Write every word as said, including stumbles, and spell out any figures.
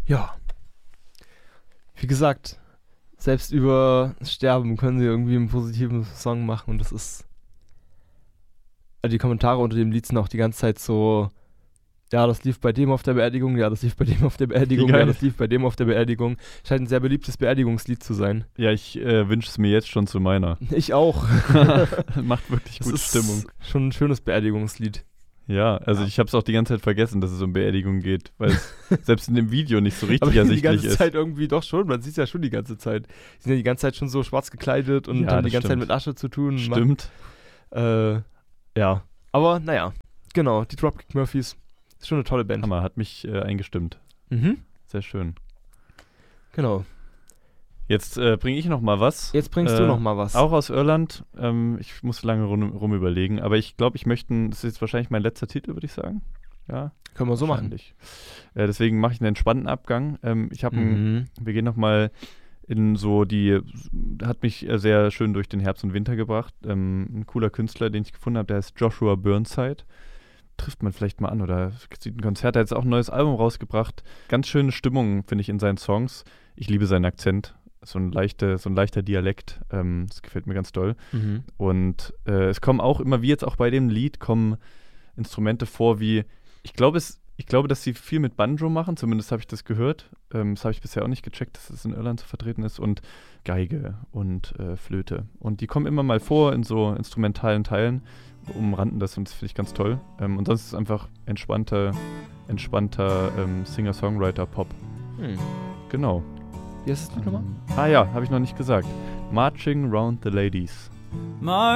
Ja. Wie gesagt, selbst über Sterben können sie irgendwie einen positiven Song machen und das ist... Also die Kommentare unter dem Lied sind auch die ganze Zeit so... Ja, das lief bei dem auf der Beerdigung, ja, das lief bei dem auf der Beerdigung, ja, das lief bei dem auf der Beerdigung. Scheint ein sehr beliebtes Beerdigungslied zu sein. Ja, ich äh, wünsche es mir jetzt schon zu meiner. Ich auch. Macht wirklich gute das Stimmung. Ist schon ein schönes Beerdigungslied. Ja, also ja. ich habe es auch die ganze Zeit vergessen, dass es um Beerdigung geht, weil es selbst in dem Video nicht so richtig Aber ersichtlich ist. die ganze Zeit irgendwie doch schon, man sieht es ja schon die ganze Zeit. Die sind ja die ganze Zeit schon so schwarz gekleidet und ja, haben die ganze stimmt. Zeit mit Asche zu tun. Stimmt. Äh, ja, aber naja, genau, die Dropkick Murphys. Ist schon eine tolle Band. Hammer, hat mich äh, eingestimmt. Mhm. Sehr schön. Genau. Jetzt äh, bringe ich noch mal was. Jetzt bringst äh, du noch mal was. Auch aus Irland. Ähm, ich muss lange rum, rum überlegen, aber ich glaube, ich möchte, das ist jetzt wahrscheinlich mein letzter Titel, würde ich sagen. Ja. Können wir so machen. Äh, deswegen mache ich einen entspannten Abgang. Ähm, ich habe, mhm. wir gehen noch mal in so die, hat mich äh, sehr schön durch den Herbst und Winter gebracht. Ähm, ein cooler Künstler, den ich gefunden habe, der heißt Joshua Burnside. Trifft man vielleicht mal an oder sieht ein Konzert. Er hat jetzt auch ein neues Album rausgebracht. Ganz schöne Stimmung, finde ich, in seinen Songs. Ich liebe seinen Akzent. So ein, leichte, so ein leichter Dialekt. Ähm, das gefällt mir ganz doll. Mhm. Und äh, es kommen auch immer, wie jetzt auch bei dem Lied, kommen Instrumente vor wie, ich glaube, es, ich glaube, dass sie viel mit Banjo machen. Zumindest habe ich das gehört. Ähm, das habe ich bisher auch nicht gecheckt, dass es in Irland so vertreten ist. Und Geige und äh, Flöte. Und die kommen immer mal vor in so instrumentalen Teilen. Umranden das und das finde ich ganz toll. Ähm, und sonst ist es einfach entspannter, entspannter ähm, Singer-Songwriter-Pop. Hm. Genau. Wie heißt das Lied nochmal? Ah ja, habe ich noch nicht gesagt. Marching Round the Ladies. Marching